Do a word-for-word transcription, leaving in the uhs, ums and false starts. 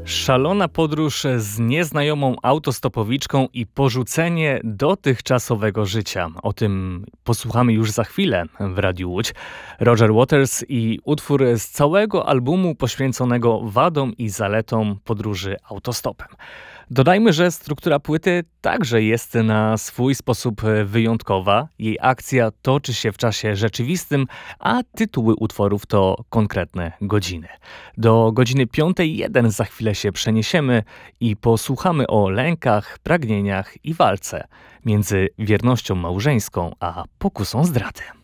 Szalona podróż z nieznajomą autostopowiczką i porzucenie dotychczasowego życia. O tym posłuchamy już za chwilę w Radiu Łódź. Roger Waters i utwór z całego albumu poświęconego wadom i zaletom podróży autostopem. Dodajmy, że struktura płyty także jest na swój sposób wyjątkowa. Jej akcja toczy się w czasie rzeczywistym, a tytuły utworów to konkretne godziny. Do godziny piątej jeden za chwilę się przeniesiemy i posłuchamy o lękach, pragnieniach i walce między wiernością małżeńską a pokusą zdrady.